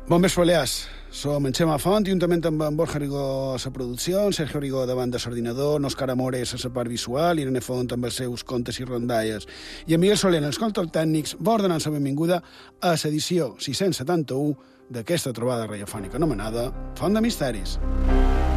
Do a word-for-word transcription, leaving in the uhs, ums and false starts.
Bon vespre, Balears. Som en Xema Font, juntament amb en Borja Rigó a la producció, en Sergio Rigó davant de l'ordinador, en Òscar Amores a la part visual, Irene Font amb els seus contes i rondalles, i en Miguel Soler en els controls tècnics, va ordenant la benvinguda a l'edició sis-cents setanta-u d'aquesta trobada radiofònica anomenada Font de Misteris.